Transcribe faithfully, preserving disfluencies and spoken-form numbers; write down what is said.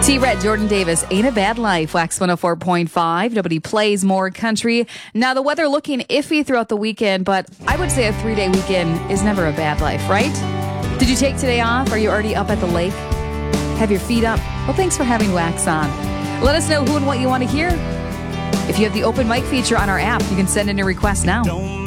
T-Red, Jordan Davis, Ain't a Bad Life, Wax one oh four point five. Nobody plays more country. Now, the weather looking iffy throughout the weekend, but I would say a three-day weekend is never a bad life, right? Did you take today off? Are you already up at the lake? Have your feet up? Well, thanks for having Wax on. Let us know who and what you want to hear. If you have the open mic feature on our app, you can send in your request now.